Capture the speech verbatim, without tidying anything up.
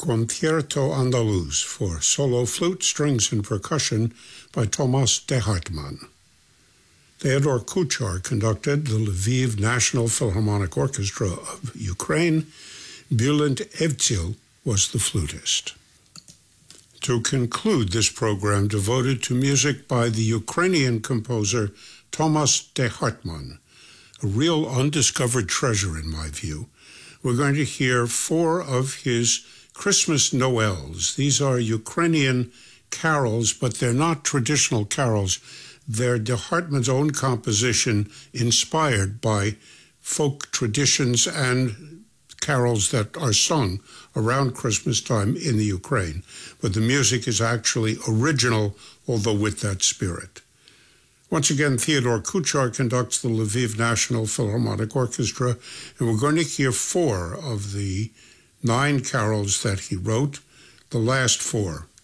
Concierto Andaluz for solo flute, strings, and percussion by Thomas de Hartmann. Theodore Kuchar conducted the Lviv National Philharmonic Orchestra of Ukraine. Bülent Evcil was the flutist. To conclude this program devoted to music by the Ukrainian composer Thomas de Hartmann, a real undiscovered treasure in my view, we're going to hear four of his Christmas Noels. These are Ukrainian carols, but they're not traditional carols. They're de Hartmann's own composition inspired by folk traditions and carols that are sung around Christmas time in the Ukraine. But the music is actually original, although with that spirit. Once again, Theodore Kuchar conducts the Lviv National Philharmonic Orchestra, and we're going to hear four of the nine carols that he wrote, the last four.